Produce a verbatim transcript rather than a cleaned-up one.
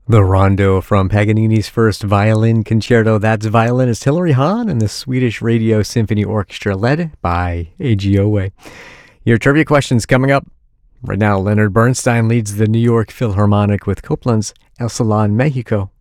The Rondo from Paganini's first violin concerto. That's violinist Hilary Hahn and the Swedish Radio Symphony Orchestra, led by A G Owe. Your trivia questions coming up. Right now, Leonard Bernstein leads the New York Philharmonic with Copland's El Salon, Mexico.